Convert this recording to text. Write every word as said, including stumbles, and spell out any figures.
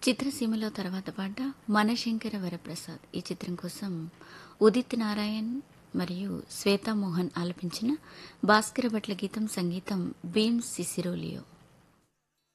చిత్రసీమలో తర్వాత పాట మనశంకర వరప్రసాద్. ఈ చిత్రం కోసం ఉదిత్ నారాయణ్ మరియు శ్వేతామోహన్ ఆలపించిన భాస్కర భట్ల గీతం, సంగీతం భీమ్ సిసిరోలియో.